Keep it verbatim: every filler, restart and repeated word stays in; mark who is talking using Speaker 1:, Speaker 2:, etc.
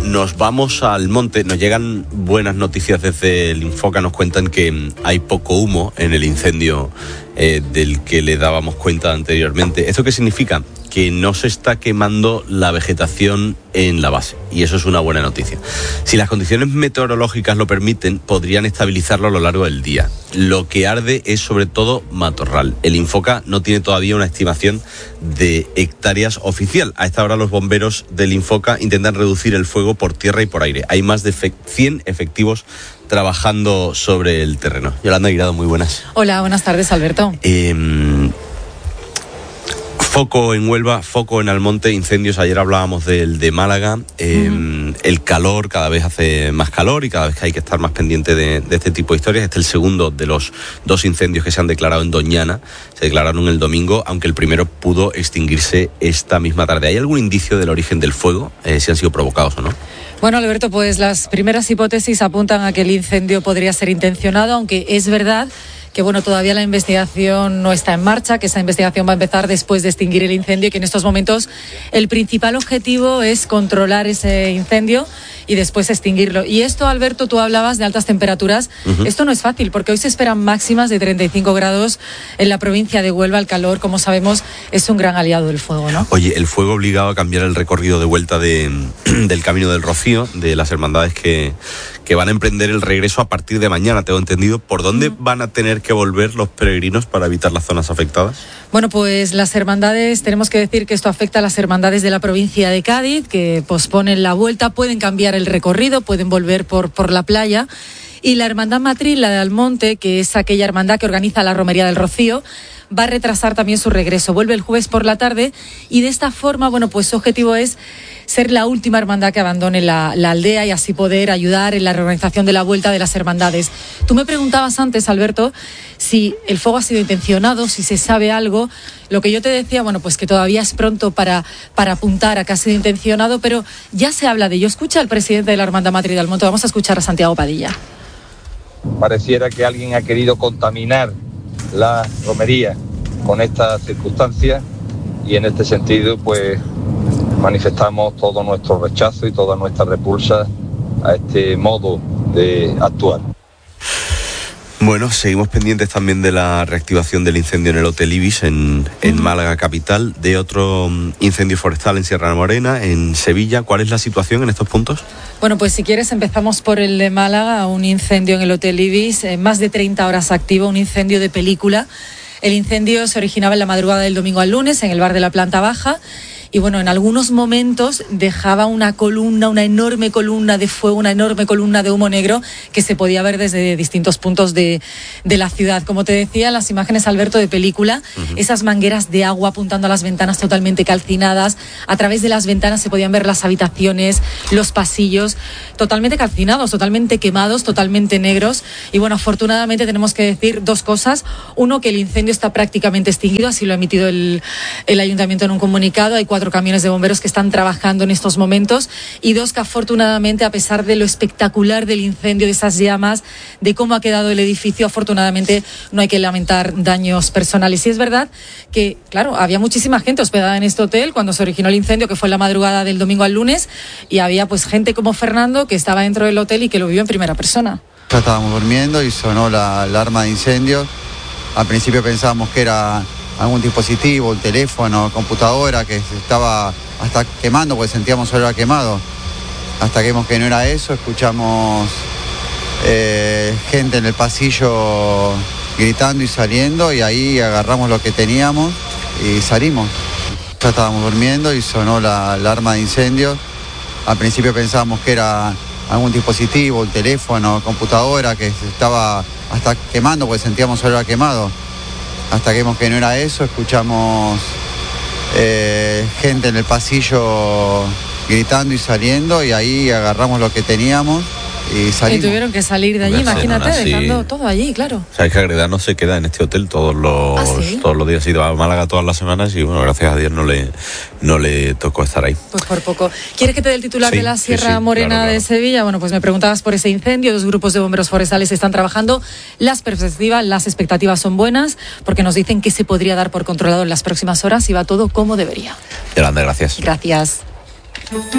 Speaker 1: nos vamos al monte. Nos llegan buenas noticias desde el Infoca. Nos cuentan que hay poco humo en el incendio eh, del que le dábamos cuenta anteriormente. ¿Esto qué significa? Que no se está quemando la vegetación en la base, y eso es una buena noticia. Si las condiciones meteorológicas lo permiten, podrían estabilizarlo a lo largo del día. Lo que arde es sobre todo matorral. El Infoca no tiene todavía una estimación de hectáreas oficial. A esta hora los bomberos del Infoca intentan reducir el fuego por tierra y por aire. Hay más de cien efectivos trabajando sobre el terreno. Yolanda Guirado, muy buenas.
Speaker 2: Hola, buenas tardes, Alberto.
Speaker 1: Eh... Foco en Huelva, foco en Almonte, incendios. Ayer hablábamos del de Málaga. Eh, uh-huh. El calor, cada vez hace más calor y cada vez que hay que estar más pendiente de, de este tipo de historias. Este es el segundo de los dos incendios que se han declarado en Doñana. Se declararon el domingo, aunque el primero pudo extinguirse esta misma tarde. ¿Hay algún indicio del origen del fuego? Eh, si han sido provocados o no.
Speaker 2: Bueno, Alberto, pues las primeras hipótesis apuntan a que el incendio podría ser intencionado, aunque es verdad que bueno, todavía la investigación no está en marcha, que esa investigación va a empezar después de extinguir el incendio y que en estos momentos el principal objetivo es controlar ese incendio y después extinguirlo. Y esto, Alberto, tú hablabas de altas temperaturas. Uh-huh. Esto no es fácil, porque hoy se esperan máximas de treinta y cinco grados en la provincia de Huelva. El calor, como sabemos, es un gran aliado del fuego, ¿no?
Speaker 1: Oye, el fuego obligado a cambiar el recorrido de vuelta de, del Camino del Rocío, de las hermandades que, que van a emprender el regreso a partir de mañana, tengo entendido. ¿Por dónde uh-huh. van a tener que volver los peregrinos para evitar las zonas afectadas?
Speaker 2: Bueno, pues las hermandades, tenemos que decir que esto afecta a las hermandades de la provincia de Cádiz, que posponen la vuelta, pueden cambiar el recorrido, pueden volver por, por la playa. Y la hermandad matriz, la de Almonte, que es aquella hermandad que organiza la Romería del Rocío, va a retrasar también su regreso. Vuelve el jueves por la tarde y de esta forma, bueno, pues su objetivo es ser la última hermandad que abandone la, la aldea y así poder ayudar en la reorganización de la vuelta de las hermandades. Tú me preguntabas antes, Alberto, si el fuego ha sido intencionado, si se sabe algo. Lo que yo te decía, bueno, pues que todavía es pronto para, para apuntar a que ha sido intencionado, pero ya se habla de ello. Escucha al presidente de la Hermandad Matriz de Almonte. Vamos a escuchar a Santiago Padilla.
Speaker 3: Pareciera que alguien ha querido contaminar la romería con estas circunstancias y en este sentido pues manifestamos todo nuestro rechazo y toda nuestra repulsa a este modo de actuar.
Speaker 1: Bueno, seguimos pendientes también de la reactivación del incendio en el Hotel Ibis en, en uh-huh. Málaga capital, de otro incendio forestal en Sierra Morena, en Sevilla. ¿Cuál es la situación en estos puntos?
Speaker 2: Bueno, pues si quieres empezamos por el de Málaga, un incendio en el Hotel Ibis, eh, más de treinta horas activo, un incendio de película. El incendio se originaba en la madrugada del domingo al lunes en el bar de la planta baja. Y bueno, en algunos momentos dejaba una columna, una enorme columna de fuego, una enorme columna de humo negro que se podía ver desde distintos puntos de, de la ciudad. Como te decía, las imágenes, Alberto, de película, uh-huh. esas mangueras de agua apuntando a las ventanas totalmente calcinadas. A través de las ventanas se podían ver las habitaciones, los pasillos, totalmente calcinados, totalmente quemados, totalmente negros. Y bueno, afortunadamente tenemos que decir dos cosas. Uno, que el incendio está prácticamente extinguido, así lo ha emitido el, el ayuntamiento en un comunicado. Hay cuatro cuatro camiones de bomberos que están trabajando en estos momentos, y dos, que afortunadamente, a pesar de lo espectacular del incendio, de esas llamas, de cómo ha quedado el edificio, afortunadamente no hay que lamentar daños personales. Y es verdad que, claro, había muchísima gente hospedada en este hotel cuando se originó el incendio, que fue en la madrugada del domingo al lunes, y había pues gente como Fernando que estaba dentro del hotel y que lo vio en primera persona.
Speaker 4: Ya estábamos durmiendo y sonó la alarma de incendio. Al principio pensábamos que era algún dispositivo, el teléfono, computadora, que se estaba hasta quemando, porque sentíamos olor a quemado. Hasta que vimos que no era eso, escuchamos eh, gente en el pasillo gritando y saliendo, y ahí agarramos lo que teníamos y salimos. Ya estábamos durmiendo y sonó la alarma de incendio. Al principio pensábamos que era algún dispositivo, el teléfono, computadora, que se estaba hasta quemando, porque sentíamos olor a quemado. Hasta que vimos que no era eso, escuchamos eh, gente en el pasillo gritando y saliendo, y ahí agarramos lo que teníamos y salimos.
Speaker 2: Y tuvieron que salir de allí,
Speaker 1: Bueno,
Speaker 2: imagínate,
Speaker 1: así,
Speaker 2: dejando todo allí, claro.
Speaker 1: Sabes que Agreda no se queda en este hotel todos los, ¿Ah, sí? todos los días. Ha ido a Málaga todas las semanas y, bueno, gracias a Dios no le, no le tocó estar ahí.
Speaker 2: Pues por poco. ¿Quieres que te dé el titular
Speaker 1: sí,
Speaker 2: de la Sierra
Speaker 1: sí, sí,
Speaker 2: Morena
Speaker 1: claro, claro.
Speaker 2: de Sevilla? Bueno, pues me preguntabas por ese incendio. Dos grupos de bomberos forestales están trabajando. Las perspectivas, las expectativas son buenas, porque nos dicen que se podría dar por controlado en las próximas horas y va todo como debería.
Speaker 1: Yolanda, gracias.
Speaker 2: Gracias.